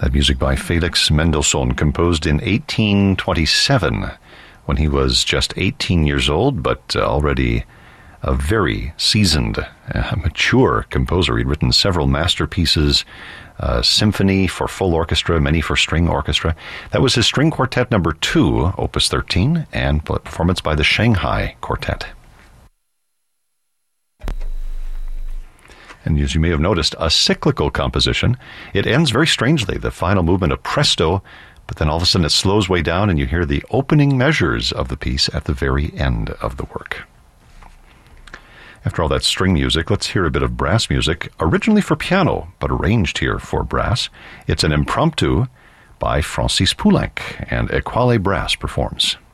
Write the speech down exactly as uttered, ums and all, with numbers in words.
That music by Felix Mendelssohn, composed in eighteen twenty-seven, when he was just eighteen years old, but already a very seasoned, uh, mature composer. He'd written several masterpieces, uh, symphony for full orchestra, many for string orchestra. That was his string quartet number two, Opus thirteen, and performance by the Shanghai Quartet. And as you may have noticed, a cyclical composition. It ends very strangely, the final movement of Presto, but then all of a sudden it slows way down and you hear the opening measures of the piece at the very end of the work. After all that string music, let's hear a bit of brass music, originally for piano, but arranged here for brass. It's an impromptu by Francis Poulenc, and Equale Brass performs.